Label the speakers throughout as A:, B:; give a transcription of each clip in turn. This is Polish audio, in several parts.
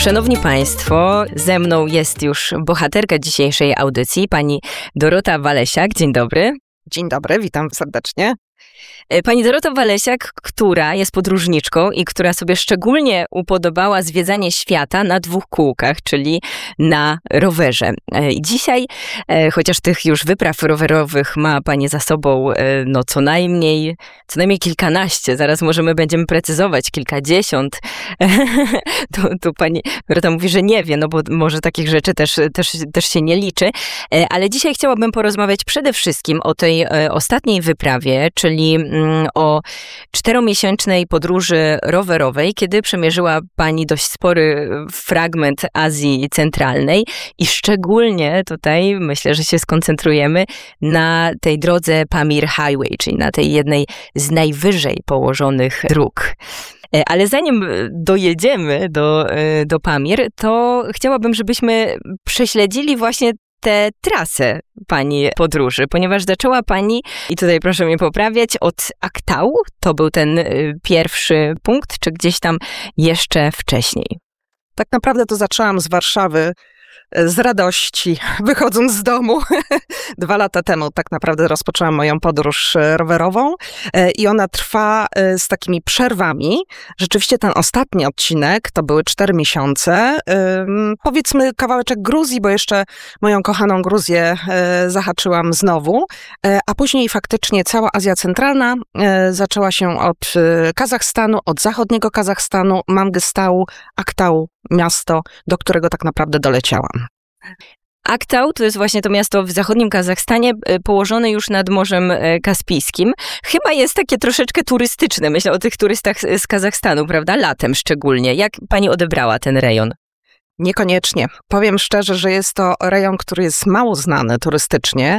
A: Szanowni Państwo, ze mną jest już bohaterka dzisiejszej audycji, pani Dorota Walesiak. Dzień dobry.
B: Dzień dobry, witam serdecznie.
A: Pani Dorota Walesiak, która jest podróżniczką i która sobie szczególnie upodobała zwiedzanie świata na dwóch kółkach, czyli na rowerze. Dzisiaj, chociaż tych już wypraw rowerowych ma pani za sobą co najmniej kilkanaście, zaraz będziemy precyzować, kilkadziesiąt. Tu pani Dorota mówi, że nie wie, no bo może takich rzeczy też się nie liczy. Ale dzisiaj chciałabym porozmawiać przede wszystkim o tej ostatniej wyprawie, czyli o 4-miesięcznej podróży rowerowej, kiedy przemierzyła pani dość spory fragment Azji Centralnej i szczególnie tutaj myślę, że się skoncentrujemy na tej drodze Pamir Highway, czyli na tej jednej z najwyżej położonych dróg. Ale zanim dojedziemy do Pamir, to chciałabym, żebyśmy prześledzili właśnie tę trasę pani podróży, ponieważ zaczęła pani, i tutaj proszę mnie poprawiać, od Aktau. To był ten pierwszy punkt, czy gdzieś tam jeszcze wcześniej?
B: Tak naprawdę to zaczęłam z Warszawy, z radości, wychodząc z domu. 2 lata temu tak naprawdę rozpoczęłam moją podróż rowerową i ona trwa z takimi przerwami. Rzeczywiście ten ostatni odcinek to były 4 miesiące. Powiedzmy kawałeczek Gruzji, bo jeszcze moją kochaną Gruzję zahaczyłam znowu, a później faktycznie cała Azja Centralna zaczęła się od Kazachstanu, od zachodniego Kazachstanu, Mangistału, Aktau, miasto, do którego tak naprawdę doleciałam.
A: Aktau to jest właśnie to miasto w zachodnim Kazachstanie, położone już nad Morzem Kaspijskim. Chyba jest takie troszeczkę turystyczne, myślę o tych turystach z Kazachstanu, prawda? Latem szczególnie. Jak pani odebrała ten rejon?
B: Niekoniecznie. Powiem szczerze, że jest to rejon, który jest mało znany turystycznie.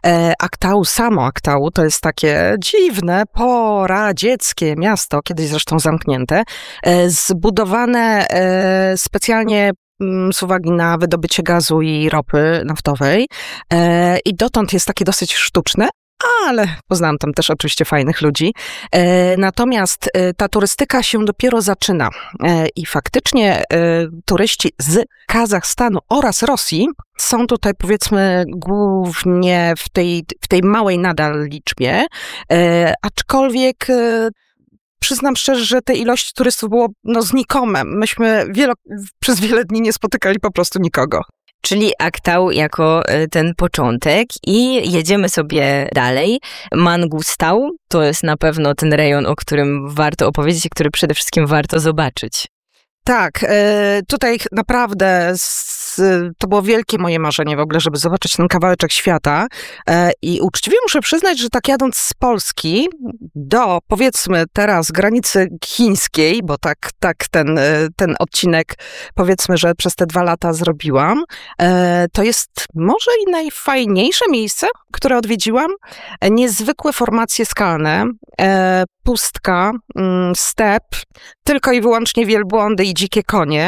B: Samo Aktau to jest takie dziwne, poradzieckie miasto, kiedyś zresztą zamknięte, zbudowane specjalnie z uwagi na wydobycie gazu i ropy naftowej i dotąd jest takie dosyć sztuczne, ale poznałam tam też oczywiście fajnych ludzi. Natomiast ta turystyka się dopiero zaczyna i faktycznie turyści z Kazachstanu oraz Rosji są tutaj powiedzmy głównie w tej małej nadal liczbie, aczkolwiek przyznam szczerze, że tej ilości turystów było znikome. Myśmy przez wiele dni nie spotykali po prostu nikogo.
A: Czyli Aktau jako ten początek i jedziemy sobie dalej. Mangustau to jest na pewno ten rejon, o którym warto opowiedzieć i który przede wszystkim warto zobaczyć.
B: Tak, tutaj naprawdę to było wielkie moje marzenie w ogóle, żeby zobaczyć ten kawałeczek świata i uczciwie muszę przyznać, że tak jadąc z Polski do powiedzmy teraz granicy chińskiej, bo tak ten odcinek powiedzmy, że przez te 2 lata zrobiłam, to jest może i najfajniejsze miejsce, które odwiedziłam. Niezwykłe formacje skalne, pustka, step, tylko i wyłącznie wielbłądy i dzikie konie,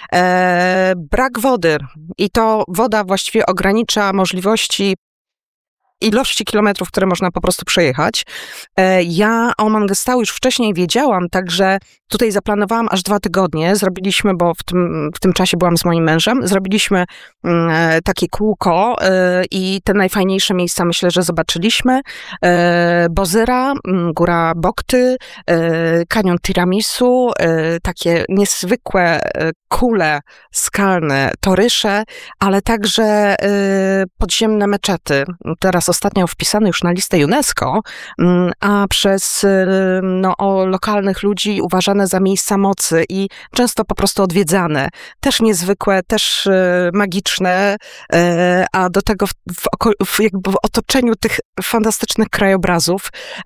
B: brak wody i to woda właściwie ogranicza możliwości ilości kilometrów, które można po prostu przejechać. Ja o Mangistau już wcześniej wiedziałam, także tutaj zaplanowałam aż 2 tygodnie. Zrobiliśmy, bo w tym czasie byłam z moim mężem, zrobiliśmy takie kółko i te najfajniejsze miejsca myślę, że zobaczyliśmy. Bozyra, góra Bokty, kanion Tiramisu, takie niezwykłe kule skalne, torysze, ale także podziemne meczety. Teraz ostatnio wpisane już na listę UNESCO, a przez lokalnych ludzi uważane za miejsca mocy i często po prostu odwiedzane. Też niezwykłe, też magiczne, a do tego w otoczeniu tych fantastycznych krajobrazów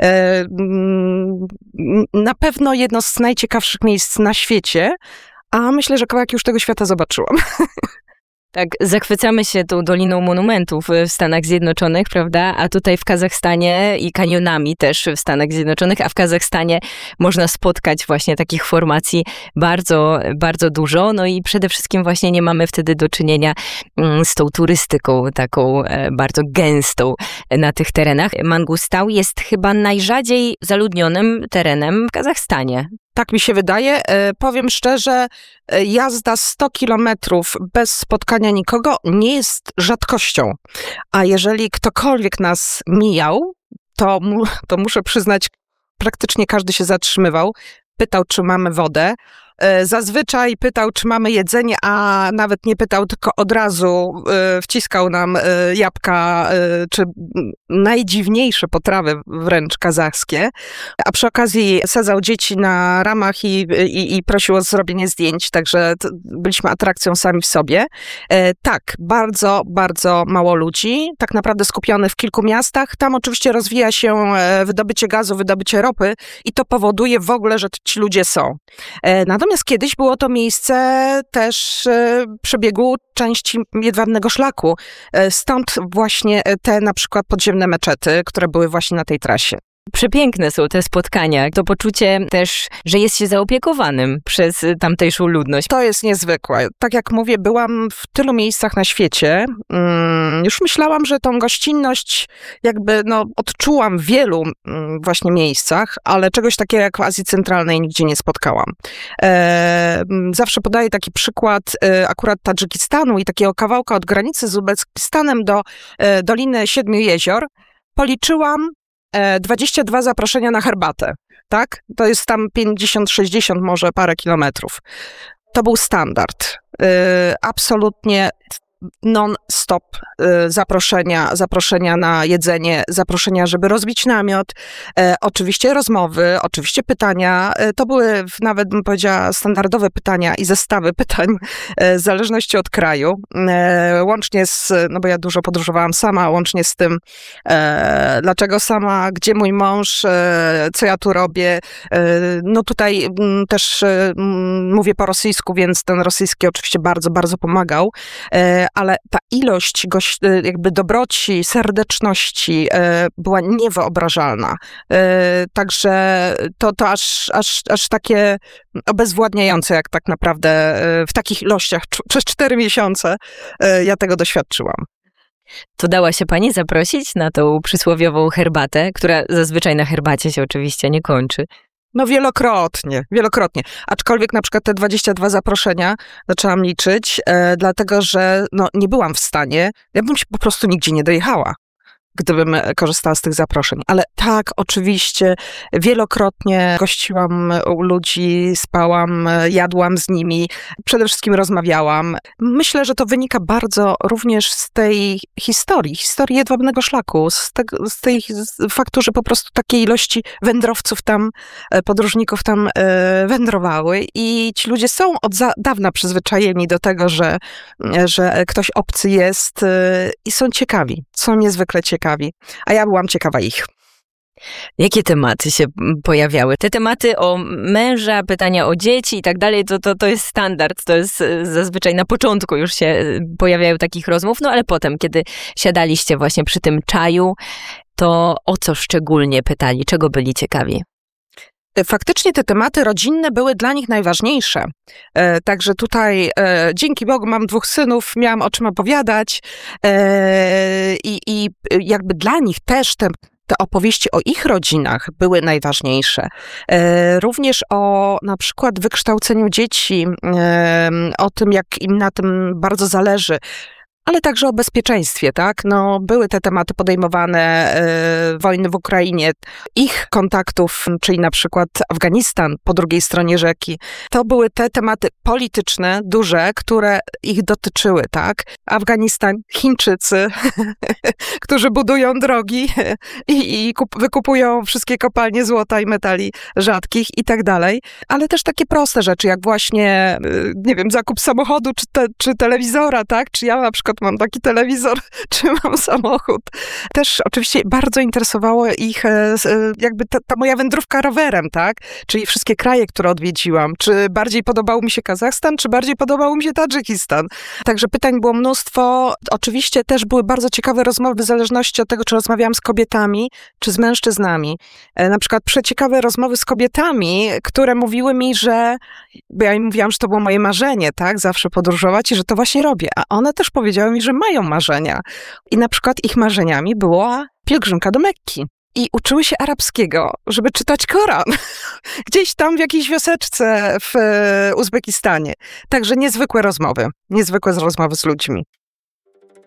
B: na pewno jedno z najciekawszych miejsc na świecie, a myślę, że kawałek już tego świata zobaczyłam.
A: Tak, zachwycamy się tą Doliną Monumentów w Stanach Zjednoczonych, prawda? A tutaj w Kazachstanie i kanionami też w Stanach Zjednoczonych, a w Kazachstanie można spotkać właśnie takich formacji bardzo, bardzo dużo. No i przede wszystkim właśnie nie mamy wtedy do czynienia z tą turystyką taką bardzo gęstą na tych terenach. Mangustau jest chyba najrzadziej zaludnionym terenem w Kazachstanie.
B: Tak mi się wydaje. Powiem szczerze, jazda 100 kilometrów bez spotkania nikogo nie jest rzadkością. A jeżeli ktokolwiek nas mijał, to muszę przyznać, praktycznie każdy się zatrzymywał, pytał, czy mamy wodę. Zazwyczaj pytał, czy mamy jedzenie, a nawet nie pytał, tylko od razu wciskał nam jabłka, czy najdziwniejsze potrawy, wręcz kazachskie. A przy okazji sadzał dzieci na ramach i prosił o zrobienie zdjęć, także byliśmy atrakcją sami w sobie. Tak, bardzo, bardzo mało ludzi, tak naprawdę skupionych w kilku miastach. Tam oczywiście rozwija się wydobycie gazu, wydobycie ropy i to powoduje w ogóle, że ci ludzie są. Natomiast kiedyś było to miejsce też przebiegu części jedwabnego szlaku. Stąd właśnie te na przykład podziemne meczety, które były właśnie na tej trasie.
A: Przepiękne są te spotkania. To poczucie też, że jest się zaopiekowanym przez tamtejszą ludność.
B: To jest niezwykłe. Tak jak mówię, byłam w tylu miejscach na świecie. Już myślałam, że tą gościnność jakby odczułam w wielu właśnie miejscach, ale czegoś takiego jak w Azji Centralnej nigdzie nie spotkałam. Zawsze podaję taki przykład akurat Tadżykistanu i takiego kawałka od granicy z Uzbekistanem do Doliny Siedmiu Jezior. Policzyłam 22 zaproszenia na herbatę, tak? To jest tam 50, 60, może parę kilometrów. To był standard. Absolutnie non-stop zaproszenia na jedzenie, zaproszenia, żeby rozbić namiot, oczywiście rozmowy, oczywiście pytania. To były nawet, bym powiedziała, standardowe pytania i zestawy pytań w zależności od kraju. Łącznie bo ja dużo podróżowałam sama, łącznie z tym, dlaczego sama, gdzie mój mąż, co ja tu robię. Tutaj też mówię po rosyjsku, więc ten rosyjski oczywiście bardzo, bardzo pomagał. Ale ta ilość jakby dobroci, serdeczności była niewyobrażalna. Także to aż takie obezwładniające, jak tak naprawdę w takich ilościach przez 4 miesiące ja tego doświadczyłam.
A: To dała się pani zaprosić na tą przysłowiową herbatę, która zazwyczaj na herbacie się oczywiście nie kończy? Wielokrotnie. Aczkolwiek na przykład te 22 zaproszenia zaczęłam liczyć, dlatego że nie byłam w stanie, ja bym się po prostu nigdzie nie dojechała, gdybym korzystała z tych zaproszeń. Ale tak, oczywiście, wielokrotnie gościłam u ludzi, spałam, jadłam z nimi, przede wszystkim rozmawiałam. Myślę, że to wynika bardzo również z tej historii jedwabnego szlaku, z tej faktu, że po prostu takiej ilości wędrowców tam, podróżników tam wędrowały i ci ludzie są od dawna przyzwyczajeni do tego, że ktoś obcy jest i są ciekawi, są niezwykle ciekawi. A ja byłam ciekawa ich. Jakie tematy się pojawiały? Te tematy o męża, pytania o dzieci i tak dalej, to jest standard, to jest zazwyczaj na początku już się pojawiają takich rozmów, ale potem, kiedy siadaliście właśnie przy tym czaju, to o co szczególnie pytali, czego byli ciekawi?
B: Faktycznie te tematy rodzinne były dla nich najważniejsze. Także tutaj dzięki Bogu mam 2 synów, miałam o czym opowiadać i jakby dla nich też te opowieści o ich rodzinach były najważniejsze. Również o na przykład wykształceniu dzieci, o tym, jak im na tym bardzo zależy. Ale także o bezpieczeństwie, tak? Były te tematy podejmowane, wojny w Ukrainie, ich kontaktów, czyli na przykład Afganistan po drugiej stronie rzeki. To były te tematy polityczne, duże, które ich dotyczyły, tak? Afganistan, Chińczycy, którzy budują drogi i wykupują wszystkie kopalnie złota i metali rzadkich i tak dalej. Ale też takie proste rzeczy, jak właśnie, nie wiem, zakup samochodu czy telewizora, tak? Czy ja na przykład mam taki telewizor, czy mam samochód. Też oczywiście bardzo interesowało ich jakby ta moja wędrówka rowerem, tak? Czyli wszystkie kraje, które odwiedziłam. Czy bardziej podobał mi się Kazachstan, czy bardziej podobał mi się Tadżykistan. Także pytań było mnóstwo. Oczywiście też były bardzo ciekawe rozmowy w zależności od tego, czy rozmawiałam z kobietami, czy z mężczyznami. Na przykład przeciekawe rozmowy z kobietami, które mówiły mi, bo ja im mówiłam, że to było moje marzenie, tak? Zawsze podróżować i że to właśnie robię. A one też powiedziały mi, że mają marzenia. I na przykład ich marzeniami była pielgrzymka do Mekki. i uczyły się arabskiego, żeby czytać Koran. Gdzieś tam w jakiejś wioseczce w Uzbekistanie. Także niezwykłe rozmowy z ludźmi.